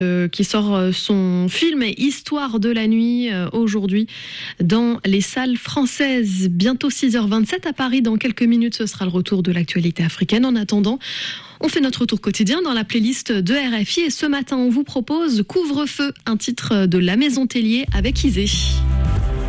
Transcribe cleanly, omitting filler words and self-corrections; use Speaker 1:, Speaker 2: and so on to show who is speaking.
Speaker 1: qui sort son film Histoire de la nuit aujourd'hui dans les salles françaises. Bientôt 6h27 à Paris. Dans quelques minutes, ce sera le retour de l'actualité africaine. En attendant, on fait notre tour quotidien dans la playlist de RFI. Et ce matin, on vous propose Couvre-feu, un titre de La Maison Tellier avec Isée.